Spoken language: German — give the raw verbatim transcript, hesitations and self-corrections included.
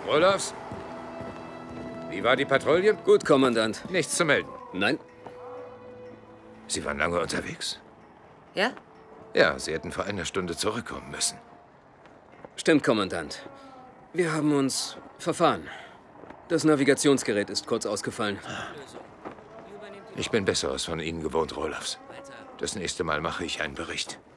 Roloffs? Wie war die Patrouille? Gut, Kommandant. Nichts zu melden. Nein. Sie waren lange unterwegs? Ja? Ja, Sie hätten vor einer Stunde zurückkommen müssen. Stimmt, Kommandant. Wir haben uns verfahren. Das Navigationsgerät ist kurz ausgefallen. Ich bin Besseres von Ihnen gewohnt, Roloffs. Das nächste Mal mache ich einen Bericht.